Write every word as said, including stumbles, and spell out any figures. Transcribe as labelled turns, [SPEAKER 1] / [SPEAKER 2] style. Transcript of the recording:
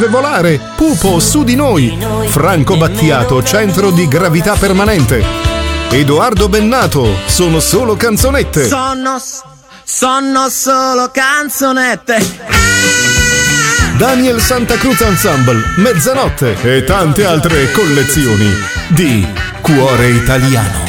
[SPEAKER 1] serve volare, Pupo su di noi, Franco Battiato centro di gravità permanente, Edoardo Bennato sono solo canzonette.
[SPEAKER 2] Sono, sono solo canzonette.
[SPEAKER 1] Daniel Santa Cruz Ensemble, Mezzanotte e tante altre collezioni di Cuore Italiano.